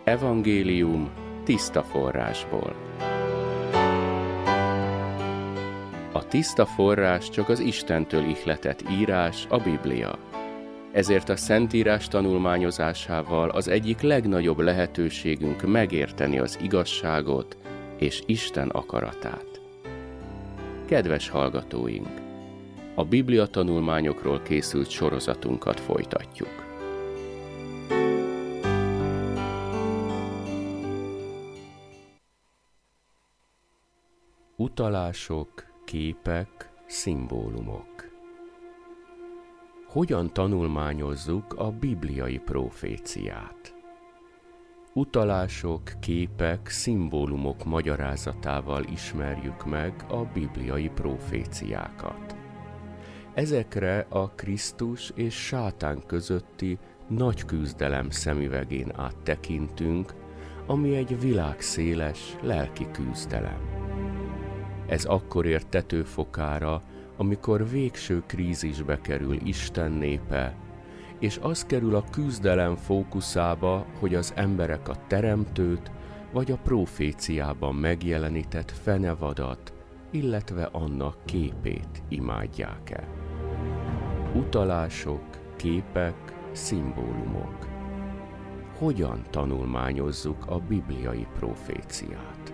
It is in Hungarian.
Evangélium tiszta forrásból. A tiszta forrás csak az Istentől ihletett írás, a Biblia. Ezért a Szentírás tanulmányozásával az egyik legnagyobb lehetőségünk megérteni az igazságot és Isten akaratát. Kedves hallgatóink! A Biblia tanulmányokról készült sorozatunkat folytatjuk. Utalások, képek, szimbólumok. Hogyan tanulmányozzuk a bibliai proféciát? Utalások, képek, szimbólumok magyarázatával ismerjük meg a bibliai proféciákat. Ezekre a Krisztus és sátán közötti nagy küzdelem szemüvegén át tekintünk, ami egy világszéles lelki küzdelem. Ez akkor ér tetőfokára, amikor végső krízisbe kerül Isten népe, és az kerül a küzdelem fókuszába, hogy az emberek a teremtőt vagy a proféciában megjelenített fenevadat, illetve annak képét imádják-e. Utalások, képek, szimbólumok. Hogyan tanulmányozzuk a bibliai proféciát?